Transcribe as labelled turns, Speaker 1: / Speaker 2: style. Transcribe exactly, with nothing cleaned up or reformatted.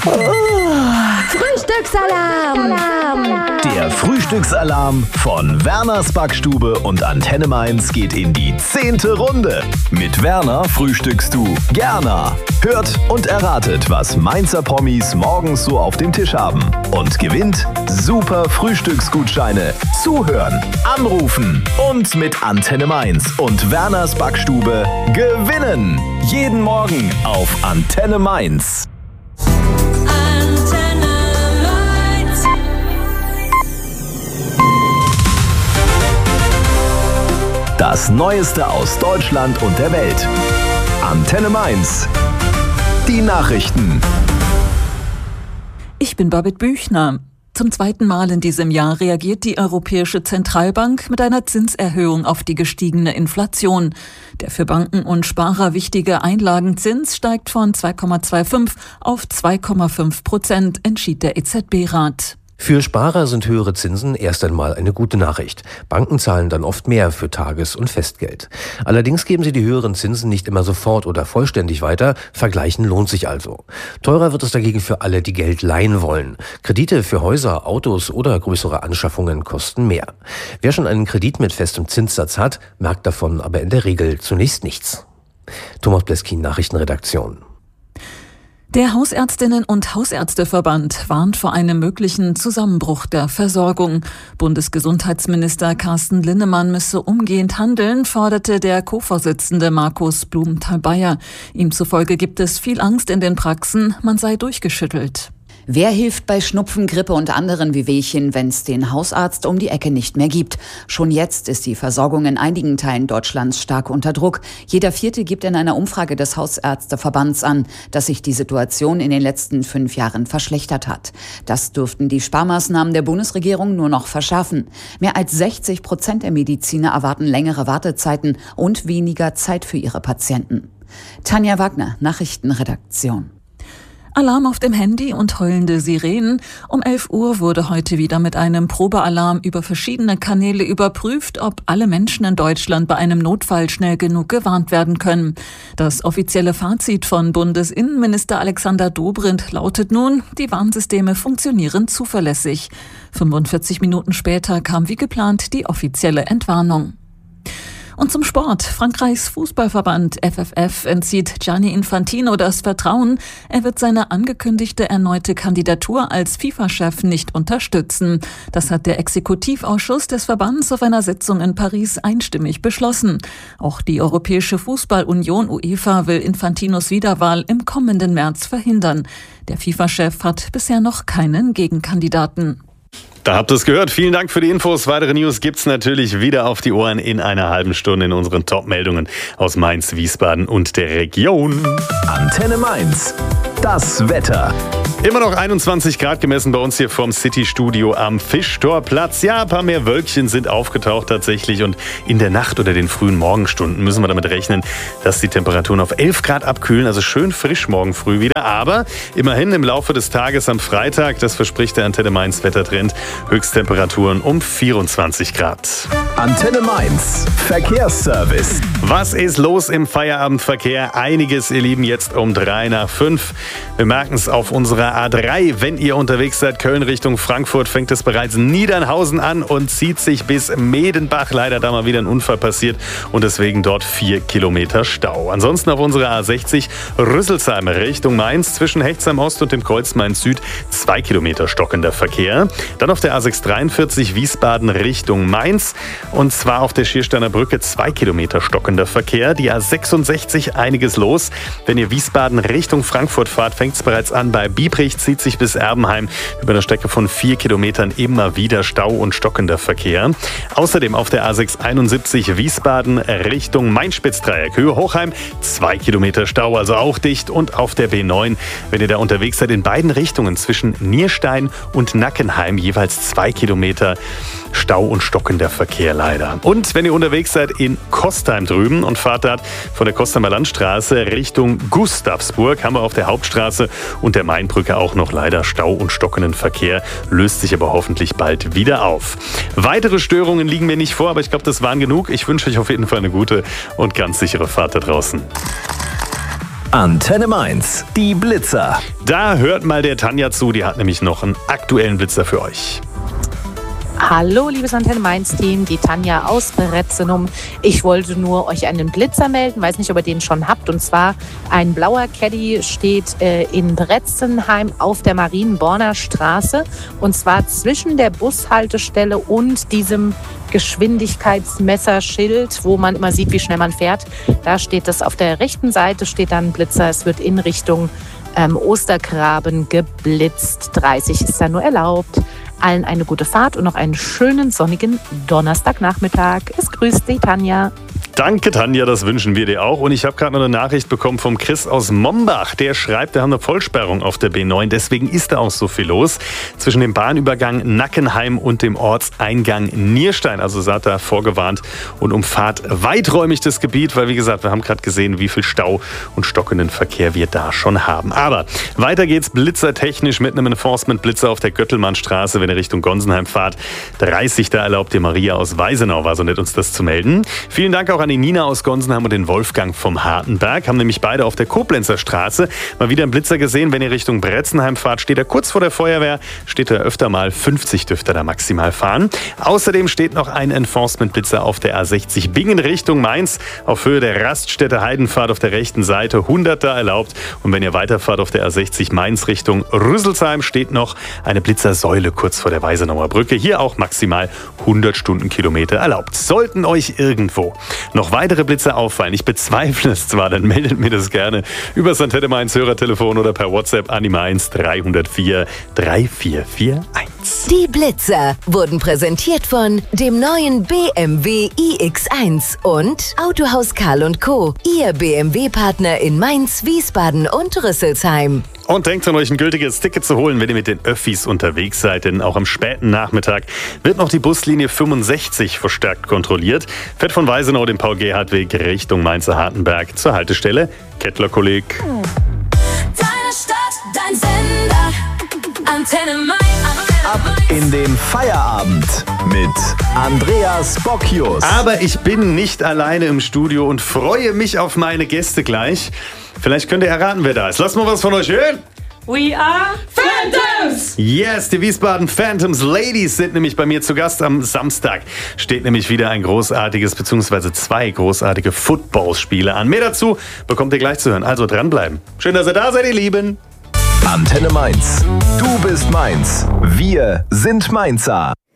Speaker 1: Frühstücksalarm!
Speaker 2: Der Frühstücksalarm von Werners Backstube und Antenne Mainz geht in die zehnte Runde. Mit Werner frühstückst du gerne. Hört und erratet, was Mainzer Promis morgens so auf dem Tisch haben. Und gewinnt super Frühstücksgutscheine. Zuhören, anrufen und mit Antenne Mainz und Werners Backstube gewinnen. Jeden Morgen auf Antenne Mainz. Das Neueste aus Deutschland und der Welt. Antenne Mainz. Die Nachrichten.
Speaker 3: Ich bin Babette Büchner. Zum zweiten Mal in diesem Jahr reagiert die Europäische Zentralbank mit einer Zinserhöhung auf die gestiegene Inflation. Der für Banken und Sparer wichtige Einlagenzins steigt von zwei Komma fünfundzwanzig auf zwei Komma fünf Prozent, entschied der E Z B-Rat.
Speaker 4: Für Sparer sind höhere Zinsen erst einmal eine gute Nachricht. Banken zahlen dann oft mehr für Tages- und Festgeld. Allerdings geben sie die höheren Zinsen nicht immer sofort oder vollständig weiter. Vergleichen lohnt sich also. Teurer wird es dagegen für alle, die Geld leihen wollen. Kredite für Häuser, Autos oder größere Anschaffungen kosten mehr. Wer schon einen Kredit mit festem Zinssatz hat, merkt davon aber in der Regel zunächst nichts. Thomas Bleskin, Nachrichtenredaktion.
Speaker 3: Der Hausärztinnen- und Hausärzteverband warnt vor einem möglichen Zusammenbruch der Versorgung. Bundesgesundheitsminister Carsten Linnemann müsse umgehend handeln, forderte der Co-Vorsitzende Markus Blumenthal-Bayer. Ihm zufolge gibt es viel Angst in den Praxen, man sei durchgeschüttelt.
Speaker 5: Wer hilft bei Schnupfen, Grippe und anderen Wehwehchen, wenn es den Hausarzt um die Ecke nicht mehr gibt? Schon jetzt ist die Versorgung in einigen Teilen Deutschlands stark unter Druck. Jeder Vierte gibt in einer Umfrage des Hausärzteverbands an, dass sich die Situation in den letzten fünf Jahren verschlechtert hat. Das dürften die Sparmaßnahmen der Bundesregierung nur noch verschärfen. Mehr als sechzig Prozent der Mediziner erwarten längere Wartezeiten und weniger Zeit für ihre Patienten. Tanja Wagner, Nachrichtenredaktion.
Speaker 3: Alarm auf dem Handy und heulende Sirenen. Um elf Uhr wurde heute wieder mit einem Probealarm über verschiedene Kanäle überprüft, ob alle Menschen in Deutschland bei einem Notfall schnell genug gewarnt werden können. Das offizielle Fazit von Bundesinnenminister Alexander Dobrindt lautet nun, die Warnsysteme funktionieren zuverlässig. fünfundvierzig Minuten später kam wie geplant die offizielle Entwarnung. Und zum Sport. Frankreichs Fußballverband F F F entzieht Gianni Infantino das Vertrauen. Er wird seine angekündigte erneute Kandidatur als FIFA-Chef nicht unterstützen. Das hat der Exekutivausschuss des Verbands auf einer Sitzung in Paris einstimmig beschlossen. Auch die Europäische Fußballunion UEFA will Infantinos Wiederwahl im kommenden März verhindern. Der FIFA-Chef hat bisher noch keinen Gegenkandidaten.
Speaker 6: Da habt ihr es gehört. Vielen Dank für die Infos. Weitere News gibt's natürlich wieder auf die Ohren in einer halben Stunde in unseren Top-Meldungen aus Mainz, Wiesbaden und der Region.
Speaker 2: Antenne Mainz. Das Wetter.
Speaker 6: Immer noch einundzwanzig Grad gemessen bei uns hier vom City-Studio am Fischtorplatz. Ja, ein paar mehr Wölkchen sind aufgetaucht tatsächlich und in der Nacht oder den frühen Morgenstunden müssen wir damit rechnen, dass die Temperaturen auf elf Grad abkühlen, also schön frisch morgen früh wieder. Aber immerhin im Laufe des Tages am Freitag, das verspricht der Antenne Mainz Wettertrend, Höchsttemperaturen um vierundzwanzig Grad.
Speaker 2: Antenne Mainz Verkehrsservice.
Speaker 6: Was ist los im Feierabendverkehr? Einiges, ihr Lieben, jetzt um drei nach fünf. Wir merken es auf unserer A drei. Wenn ihr unterwegs seid, Köln Richtung Frankfurt, fängt es bereits Niedernhausen an und zieht sich bis Medenbach. Leider da mal wieder ein Unfall passiert und deswegen dort vier Kilometer Stau. Ansonsten auf unserer A sechzig Rüsselsheim Richtung Mainz zwischen Hechtsheim Ost und dem Kreuz Mainz Süd zwei Kilometer stockender Verkehr. Dann auf der A sechshundertdreiundvierzig Wiesbaden Richtung Mainz und zwar auf der Schiersteiner Brücke zwei Kilometer stockender Verkehr. Die A sechsundsechzig einiges los. Wenn ihr Wiesbaden Richtung Frankfurt fahrt, fängt es bereits an bei Biebrich, zieht sich bis Erbenheim über eine Strecke von vier Kilometern immer wieder Stau und stockender Verkehr. Außerdem auf der A sechshunderteinundsiebzig Wiesbaden Richtung Main-Spitz-Dreieck, Höhe Hochheim, zwei Kilometer Stau, also auch dicht. Und auf der B neun, wenn ihr da unterwegs seid, in beiden Richtungen zwischen Nierstein und Nackenheim jeweils zwei Kilometer Stau und stockender Verkehr leider. Und wenn ihr unterwegs seid in Kostheim drüben und fahrt dort von der Kostheimer Landstraße Richtung Gustavsburg, haben wir auf der Hauptstraße und der Mainbrücke auch noch leider Stau und stockenden Verkehr, löst sich aber hoffentlich bald wieder auf. Weitere Störungen liegen mir nicht vor, aber ich glaube, das waren genug. Ich wünsche euch auf jeden Fall eine gute und ganz sichere Fahrt da draußen.
Speaker 2: Antenne Mainz, die Blitzer.
Speaker 6: Da hört mal der Tanja zu, die hat nämlich noch einen aktuellen Blitzer für euch.
Speaker 1: Hallo, liebes Antenne Mainz-Team, die Tanja aus Bretzenum. Ich wollte nur euch einen Blitzer melden, weiß nicht, ob ihr den schon habt. Und zwar ein blauer Caddy steht äh, in Bretzenheim auf der Marienborner Straße. Und zwar zwischen der Bushaltestelle und diesem Geschwindigkeitsmesserschild, wo man immer sieht, wie schnell man fährt. Da steht das auf der rechten Seite, steht dann ein Blitzer. Es wird in Richtung ähm, Ostergraben geblitzt. dreißig ist da nur erlaubt. Allen eine gute Fahrt und noch einen schönen sonnigen Donnerstagnachmittag. Es grüßt die Tanja.
Speaker 6: Danke, Tanja, das wünschen wir dir auch. Und ich habe gerade noch eine Nachricht bekommen vom Chris aus Mombach. Der schreibt, wir haben eine Vollsperrung auf der B neun, deswegen ist da auch so viel los. Zwischen dem Bahnübergang Nackenheim und dem Ortseingang Nierstein. Also seid da vorgewarnt und umfahrt weiträumig das Gebiet, weil wie gesagt, wir haben gerade gesehen, wie viel Stau und stockenden Verkehr wir da schon haben. Aber weiter geht's blitzertechnisch mit einem Enforcement-Blitzer auf der Göttelmannstraße, wenn ihr Richtung Gonsenheim fahrt. dreißig, da erlaubt ihr Maria aus Weisenau, war so nett, uns das zu melden. Vielen Dank auch an die Nina aus Gonsenheim und den Wolfgang vom Hartenberg. Haben nämlich beide auf der Koblenzer Straße mal wieder einen Blitzer gesehen. Wenn ihr Richtung Bretzenheim fahrt, steht er kurz vor der Feuerwehr. Steht er öfter mal. fünfzig dürft ihr da maximal fahren. Außerdem steht noch ein Enforcement-Blitzer auf der A sechzig Bingen Richtung Mainz. Auf Höhe der Raststätte Heidenfahrt auf der rechten Seite. hunderter erlaubt. Und wenn ihr weiterfahrt auf der A sechzig Mainz Richtung Rüsselsheim, steht noch eine Blitzersäule kurz vor der Weisenauer Brücke. Hier auch maximal hundert Stundenkilometer erlaubt. Sollten euch irgendwo noch weitere Blitzer auffallen, ich bezweifle es zwar, dann meldet mir das gerne über das Antenne Mainz Hörertelefon oder per WhatsApp an die Mainz drei null vier drei vier vier eins.
Speaker 7: Die Blitzer wurden präsentiert von dem neuen B M W i X eins und Autohaus Karl und Co., Ihr B M W-Partner in Mainz, Wiesbaden und Rüsselsheim.
Speaker 6: Und denkt an euch, ein gültiges Ticket zu holen, wenn ihr mit den Öffis unterwegs seid. Denn auch am späten Nachmittag wird noch die Buslinie fünfundsechzig verstärkt kontrolliert. Fährt von Weisenau den Paul-Gerhardt-Weg Richtung Mainzer Hartenberg zur Haltestelle Kettler-Kolleg.
Speaker 8: Deine Stadt, dein Sender, Antenne Mainz.
Speaker 2: Ab in den Feierabend mit Andreas Bocchius.
Speaker 6: Aber ich bin nicht alleine im Studio und freue mich auf meine Gäste gleich. Vielleicht könnt ihr erraten, wer da ist. Lasst mal was von euch hören.
Speaker 8: We are Phantoms!
Speaker 6: Yes, die Wiesbaden Phantoms Ladies sind nämlich bei mir zu Gast. Am Samstag steht nämlich wieder ein großartiges, beziehungsweise zwei großartige Footballspiele an. Mehr dazu bekommt ihr gleich zu hören. Also dranbleiben. Schön, dass ihr da seid, ihr Lieben.
Speaker 2: Antenne Mainz. Du bist Mainz. Wir sind Mainzer.